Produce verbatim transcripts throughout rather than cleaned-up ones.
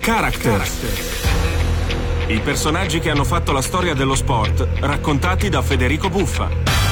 Characters. I personaggi che hanno fatto la storia dello sport, raccontati da Federico Buffa.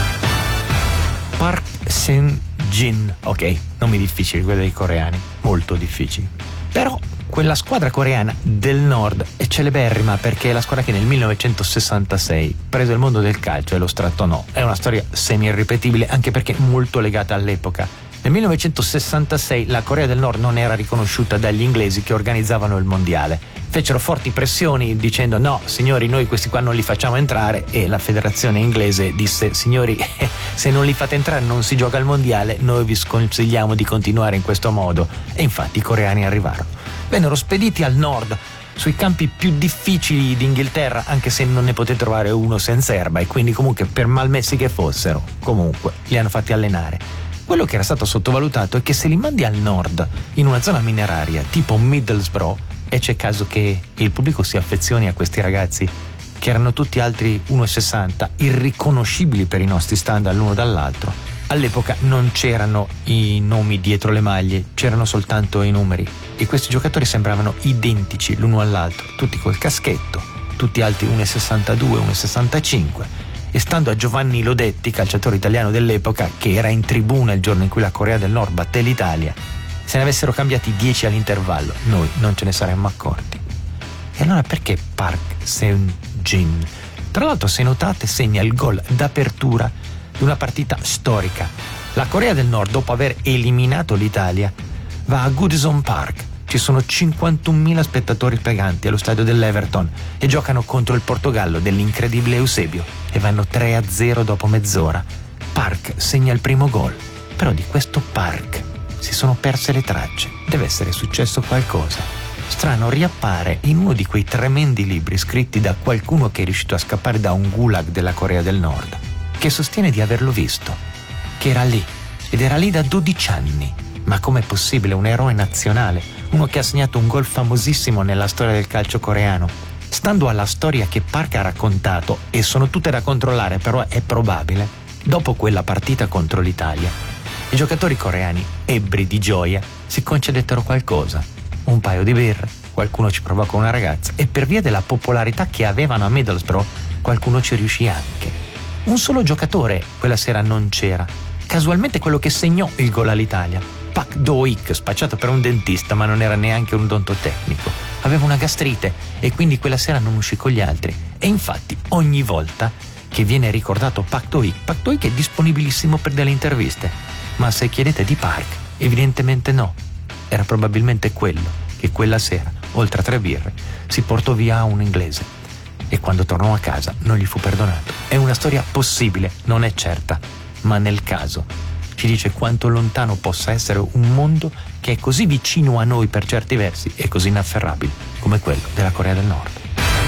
Park Seung-jin, ok, nomi difficili, quelli dei coreani, molto difficili. Però quella squadra coreana del nord è celeberrima perché è la squadra che nel millenovecentosessantasei prese il mondo del calcio e lo strattonò. È una storia semi-irripetibile anche perché molto legata all'epoca. Nel millenovecentosessantasei la Corea del Nord non era riconosciuta dagli inglesi che organizzavano il mondiale. Fecero forti pressioni dicendo no, signori, noi questi qua non li facciamo entrare, e la federazione inglese disse signori, se non li fate entrare non si gioca al mondiale, noi vi sconsigliamo di continuare in questo modo. E infatti i coreani arrivarono. Vennero spediti al nord, sui campi più difficili d'Inghilterra, anche se non ne potete trovare uno senza erba, e quindi comunque per malmessi che fossero, comunque li hanno fatti allenare. Quello che era stato sottovalutato è che se li mandi al nord, in una zona mineraria tipo Middlesbrough, e c'è caso che il pubblico si affezioni a questi ragazzi che erano tutti altri uno e sessanta, irriconoscibili per i nostri standard l'uno dall'altro. All'epoca non c'erano i nomi dietro le maglie, c'erano soltanto i numeri, e questi giocatori sembravano identici l'uno all'altro, tutti col caschetto, tutti alti uno e sessantadue, uno e sessantacinque. E stando a Giovanni Lodetti, calciatore italiano dell'epoca, che era in tribuna il giorno in cui la Corea del Nord batté l'Italia, se ne avessero cambiati dieci all'intervallo, noi non ce ne saremmo accorti. E allora perché Park Seung-jin? Tra l'altro, se notate, segna il gol d'apertura di una partita storica. La Corea del Nord, dopo aver eliminato l'Italia, va a Goodison Park. Ci sono cinquantunomila spettatori paganti allo stadio dell'Everton e giocano contro il Portogallo dell'incredibile Eusebio e vanno tre a zero dopo mezz'ora. Park segna il primo gol, però di questo Park si sono perse le tracce. Deve essere successo qualcosa. Strano, riappare in uno di quei tremendi libri scritti da qualcuno che è riuscito a scappare da un gulag della Corea del Nord, che sostiene di averlo visto, che era lì, ed era lì da dodici anni. Ma com'è possibile? Un eroe nazionale, uno che ha segnato un gol famosissimo nella storia del calcio coreano. Stando alla storia che Park ha raccontato, e sono tutte da controllare, però è probabile, dopo quella partita contro l'Italia, i giocatori coreani, ebbri di gioia, si concedettero qualcosa, un paio di birre, qualcuno ci provò con una ragazza, e per via della popolarità che avevano a Middlesbrough, qualcuno ci riuscì anche. Un solo giocatore quella sera non c'era, casualmente quello che segnò il gol all'Italia. Pak Do-ik, spacciato per un dentista, ma non era neanche un odontotecnico. Aveva una gastrite e quindi quella sera non uscì con gli altri. E infatti ogni volta che viene ricordato Pak Do-ik, Pak Do-ik è disponibilissimo per delle interviste. Ma se chiedete di Park, evidentemente no. Era probabilmente quello che quella sera, oltre a tre birre, si portò via un inglese. E quando tornò a casa non gli fu perdonato. È una storia possibile, non è certa, ma nel caso ci dice quanto lontano possa essere un mondo che è così vicino a noi per certi versi e così inafferrabile come quello della Corea del Nord.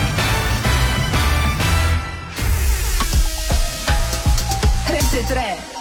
trentatré